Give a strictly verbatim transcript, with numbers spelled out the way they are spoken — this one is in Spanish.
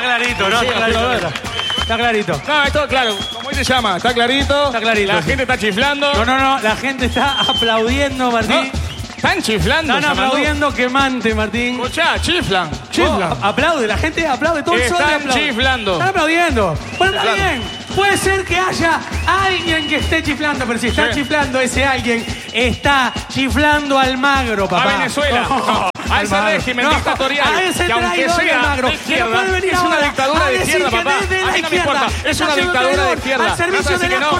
clarito, ¿no? Sí, Está clarito. sí, Está clarito. No, esto, claro, ¿cómo se llama? Está clarito. Está clarito, La sí. gente está chiflando. No, no, no. La gente está aplaudiendo, Martín. No, están chiflando. Están llamando. aplaudiendo quemante, Martín. Escuchá, chiflan. Oh, Chiflan. a- aplaude, la gente aplaude. Todo el sol Están aplaude. chiflando. Están aplaudiendo. Bueno, está Chiflando. bien. Puede ser que haya alguien que esté chiflando, pero si está Sí. chiflando ese alguien, está chiflando al magro, papá. A Venezuela. No, No, a al ese magro. régimen No, dictatorial. a ese Que aunque traidor del sea magro, de que no izquierda, puede venir es una ahora dictadura a de decir izquierda, que papá. desde A la mí no me izquierda importa. Es está una siendo dictadura de traidor izquierda. al servicio Vas a decir de que las no.